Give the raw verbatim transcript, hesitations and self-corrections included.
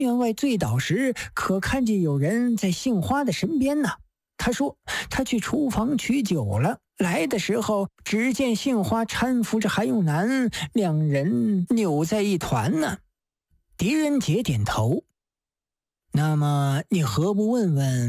员外醉倒时可看见有人在杏花的身边呢。他说他去厨房取酒了，来的时候只见杏花搀扶着韩永南，两人扭在一团呢。狄仁杰点头。那么你何不问问